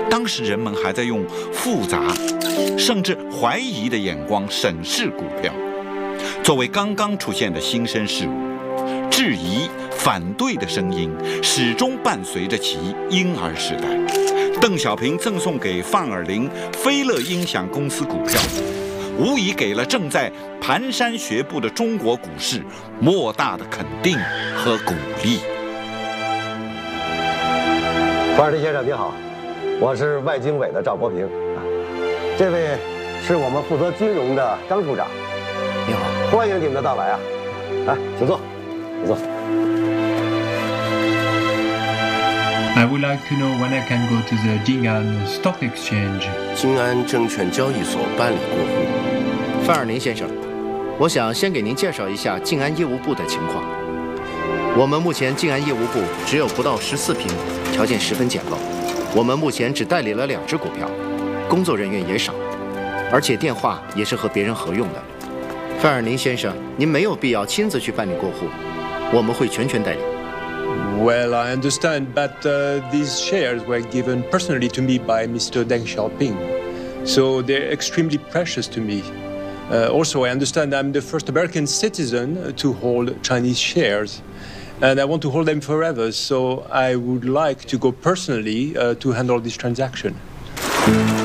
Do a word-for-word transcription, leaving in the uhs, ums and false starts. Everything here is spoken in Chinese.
当时人们还在用复杂，甚至怀疑的眼光审视股票。作为刚刚出现的新生事物，质疑、反对的声音始终伴随着其婴儿时代。邓小平赠送给范尔林飞乐音响公司股票，无疑给了正在蹒跚学步的中国股市莫大的肯定和鼓励。 范尔林先生，你好，我是外经委的赵国平，这位是我们负责金融的张处长。 你好， 欢迎你们的到来啊！来，请坐，请坐。 I would like to know when I can go to the Jing'an Stock Exchange. 金安证券交易所办理过户。范尔林先生，我想先给您介绍一下静安业务部的情况。我们目前静安业务部只有不到十四平，条件十分简陋。我们目前只代理了两只股票，工作人员也少，而且电话也是和别人合用的。范尔林先生，您没有必要亲自去办理过户，我们会全权代理。 Well, I understand, but uh, these shares were given personally to me by Mister Deng Xiaoping, so they're extremely precious to me. Uh, also, I understand I'm the first American citizen to hold Chinese shares, and I want to hold them forever, so I would like to go personally uh, to handle this transaction.